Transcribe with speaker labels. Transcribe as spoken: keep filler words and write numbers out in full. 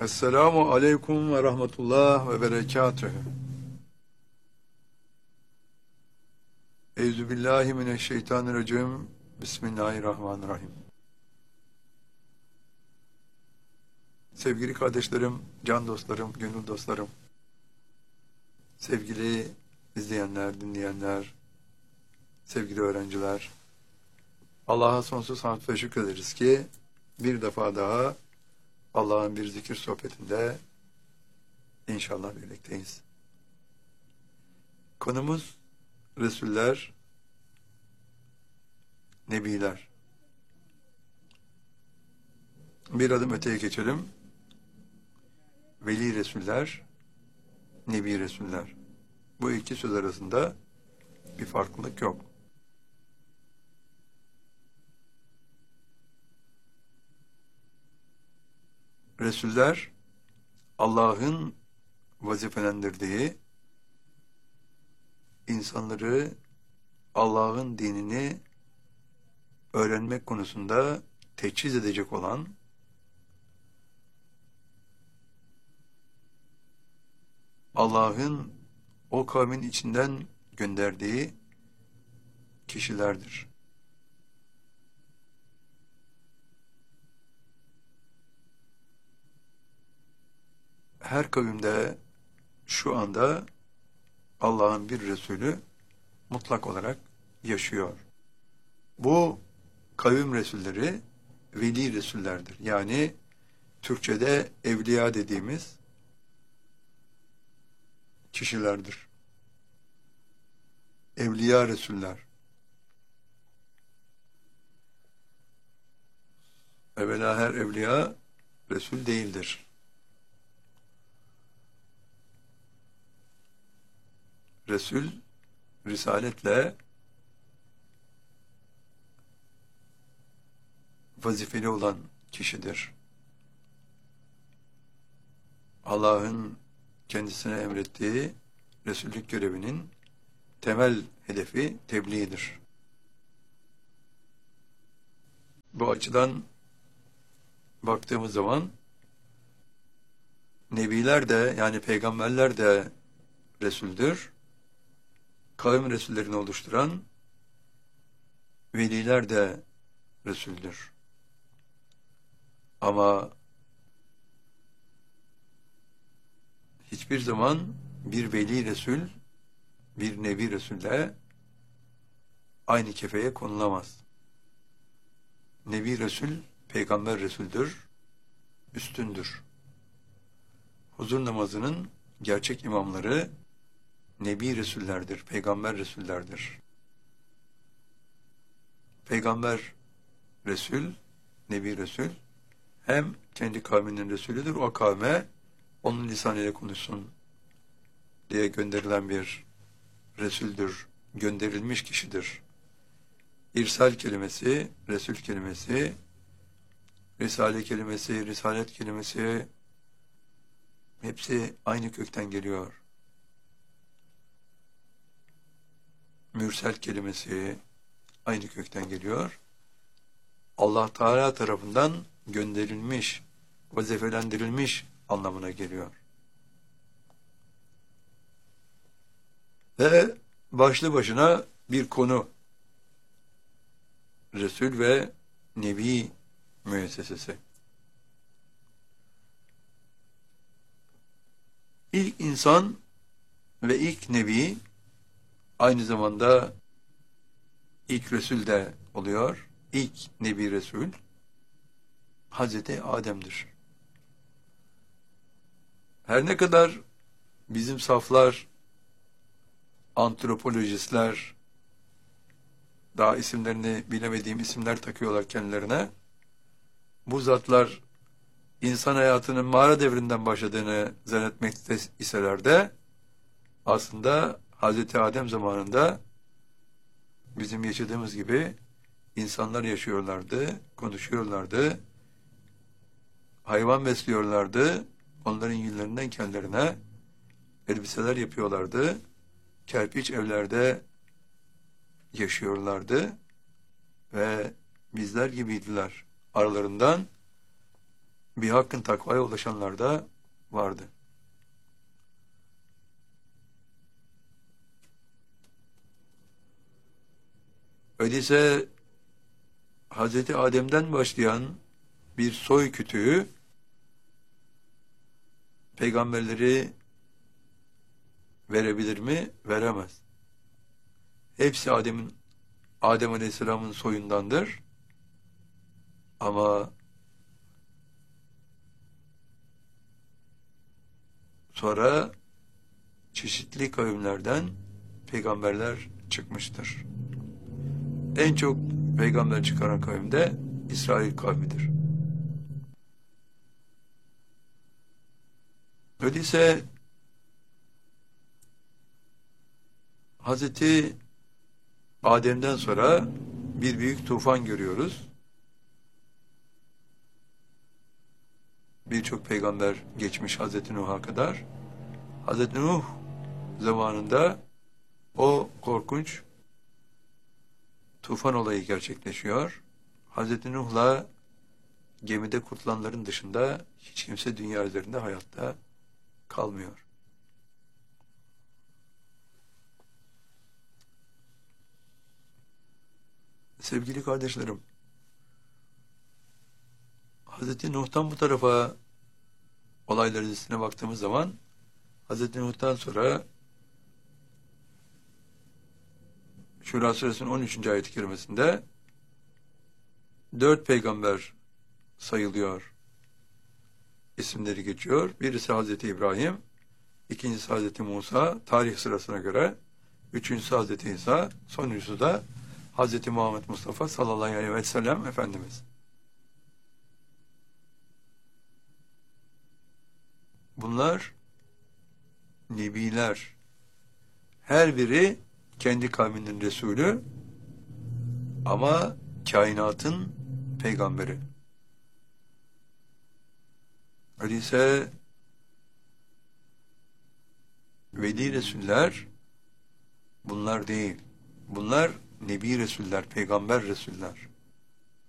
Speaker 1: Esselamu aleyküm ve rahmetullah ve berekatühü. Euzubillahimineşşeytanirracim. Bismillahirrahmanirrahim. Sevgili kardeşlerim, can dostlarım, gönül dostlarım, sevgili izleyenler, dinleyenler, sevgili öğrenciler, Allah'a sonsuz hamd ve şükrederiz ki bir defa daha Allah'ın bir zikir sohbetinde inşallah birlikteyiz. Konumuz Resuller, Nebiler. Bir adım öteye geçelim. Veli Resuller, Nebi Resuller. Bu iki söz arasında bir farklılık yok. Resuller, Allah'ın vazifelendirdiği, insanları Allah'ın dinini öğrenmek konusunda teçhiz edecek olan, Allah'ın o kavmin içinden gönderdiği kişilerdir. Her kavimde şu anda Allah'ın bir Resulü mutlak olarak yaşıyor. Bu kavim Resulleri veli Resullerdir. Yani Türkçe'de evliya dediğimiz kişilerdir. Evliya Resuller. Evvela her evliya Resul değildir. Resul, risaletle vazifeli olan kişidir. Allah'ın kendisine emrettiği Resullük görevinin temel hedefi tebliğdir. Bu açıdan baktığımız zaman Nebiler de yani peygamberler de Resul'dür. Kavim Resullerini oluşturan veliler de Resul'dür. Ama hiçbir zaman bir veli Resul, bir Nebi Resul'le aynı kefeye konulamaz. Nebi Resul, Peygamber Resul'dür, üstündür. Huzur namazının gerçek imamları Nebi Resullerdir, Peygamber Resullerdir. Peygamber Resul, Nebi Resul, hem kendi kavminin Resulüdür, o kavme onun lisanıyla konuşsun diye gönderilen bir Resuldür, gönderilmiş kişidir. İrsal kelimesi, Resul kelimesi, Risale kelimesi, Risalet kelimesi hepsi aynı kökten geliyor. Mürsel kelimesi aynı kökten geliyor. Allah Teala tarafından gönderilmiş, vazifelendirilmiş anlamına geliyor. Ve başlı başına bir konu, Resul ve Nebi müessesesi. İlk insan ve ilk Nebi aynı zamanda ilk Resul de oluyor. İlk Nebi Resul Hazreti Adem'dir. Her ne kadar bizim saflar, antropolojistler, daha isimlerini bilemediğim isimler takıyorlar kendilerine, bu zatlar insan hayatının mağara devrinden başladığını zannetmekte iseler de aslında Hazreti Adem zamanında bizim yaşadığımız gibi insanlar yaşıyorlardı, konuşuyorlardı, hayvan besliyorlardı, onların yüllerinden kendilerine elbiseler yapıyorlardı, kerpiç evlerde yaşıyorlardı ve bizler gibiydiler. Aralarından bir hakkın takvaya ulaşanlar da vardı. Öyleyse Hazreti Adem'den başlayan bir soy kütüğü peygamberleri verebilir mi? Veremez. Hepsi Adem'in Adem Aleyhisselam'ın soyundandır. Ama sonra çeşitli kavimlerden peygamberler çıkmıştır. En çok peygamber çıkaran kavim de İsrail kavmidir. Öyleyse Hazreti Adem'den sonra bir büyük tufan görüyoruz. Birçok peygamber geçmiş Hazreti Nuh'a kadar. Hazreti Nuh zamanında o korkunç tufan olayı gerçekleşiyor. Hazreti Nuh'la gemide kurtulanların dışında hiç kimse dünya üzerinde hayatta kalmıyor. Sevgili kardeşlerim, Hazreti Nuh'tan bu tarafa olaylar listesine baktığımız zaman Hazreti Nuh'tan sonra Şura Suresinin on üçüncü ayet-i kerimesinde dört peygamber sayılıyor. İsimleri geçiyor. Birisi Hazreti İbrahim, ikincisi Hazreti Musa, tarih sırasına göre, üçüncüsü Hazreti İsa, sonuncusu da Hazreti Muhammed Mustafa sallallahu aleyhi ve sellem Efendimiz. Bunlar nebiler. Her biri kendi kavminin Resulü ama kainatın peygamberi. Öyleyse veli Resuller bunlar değil. Bunlar Nebi Resuller, Peygamber Resuller.